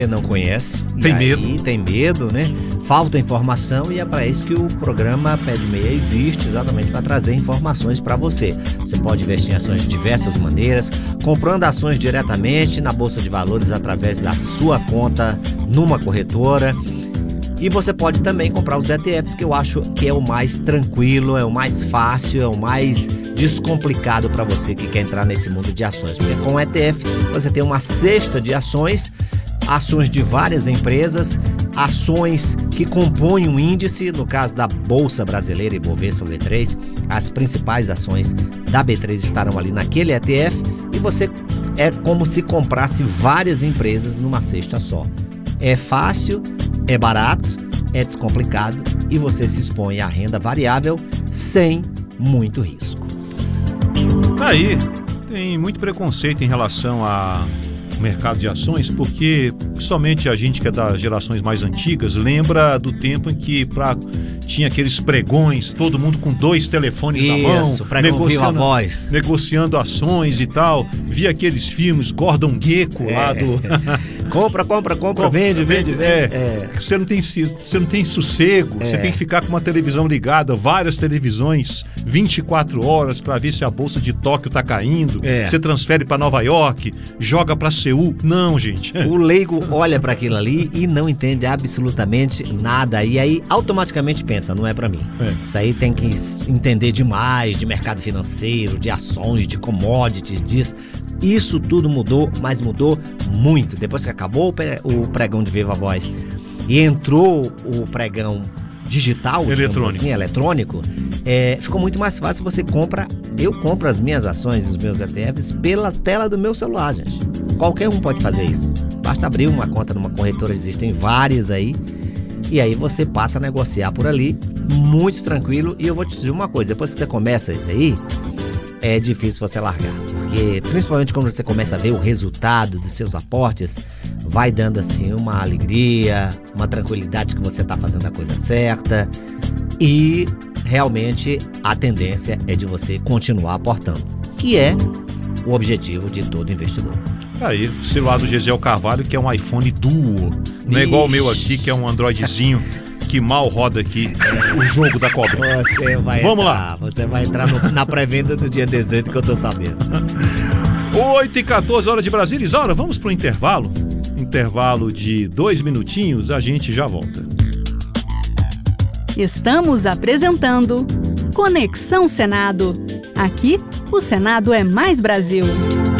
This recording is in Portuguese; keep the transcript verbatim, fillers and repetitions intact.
não conhece, tem e aí medo, tem medo, né? Falta informação, e é para isso que o programa Pé de Meia existe, exatamente para trazer informações para você. Você pode investir em ações de diversas maneiras, comprando ações diretamente na Bolsa de Valores através da sua conta numa corretora. E você pode também comprar os E T Fs, que eu acho que é o mais tranquilo, é o mais fácil, é o mais descomplicado para você que quer entrar nesse mundo de ações. Porque com o E T F você tem uma cesta de ações, ações de várias empresas, ações que compõem um índice, no caso da Bolsa Brasileira e Bovespa B três, as principais ações da B três estarão ali naquele E T F, e você é como se comprasse várias empresas numa cesta só. É fácil, é barato, é descomplicado e você se expõe à renda variável sem muito risco. Aí, tem muito preconceito em relação a mercado de ações, porque somente a gente que é das gerações mais antigas lembra do tempo em que pra, tinha aqueles pregões, todo mundo com dois telefones Isso, na mão, pregão viva voz, negociando ações e tal. Via aqueles filmes Gordon Gekko é. lá do compra, compra, compra, vende, vende, vende. É. É. Você não tem, você não tem sossego, é. Você tem que ficar com uma televisão ligada, várias televisões, vinte e quatro horas para ver se a bolsa de Tóquio tá caindo. É. Você transfere para Nova York, joga para Seul. Não, gente. O leigo olha para aquilo ali e não entende absolutamente nada. E aí automaticamente pensa, não é para mim. É. Isso aí tem que entender demais de mercado financeiro, de ações, de commodities, disso. Isso tudo mudou, mas mudou muito. Depois que acabou o pregão de viva voz e entrou o pregão digital, eletrônico, assim, eletrônico, é, ficou muito mais fácil. Você compra, eu compro as minhas ações, os meus E T Fs pela tela do meu celular, gente. Qualquer um pode fazer isso. Basta abrir uma conta numa corretora, existem várias aí, e aí você passa a negociar por ali, muito tranquilo. E eu vou te dizer uma coisa, depois que você começa isso aí, é difícil você largar, porque principalmente quando você começa a ver o resultado dos seus aportes, vai dando assim uma alegria, uma tranquilidade que você está fazendo a coisa certa, e realmente a tendência é de você continuar aportando, que é o objetivo de todo investidor. Aí, o celular do Gesiel Carvalho, que é um iPhone Duo, não é igual o meu aqui, que é um Androidzinho que mal roda aqui o jogo da cobra. Você vai Vamos entrar, lá. Você vai entrar no, na pré-venda do dia dezoito, que eu tô sabendo. oito e quatorze horas de Brasília. Isaura, vamos pro intervalo? Intervalo de dois minutinhos, a gente já volta. Estamos apresentando Conexão Senado. Aqui, o Senado é mais Brasil.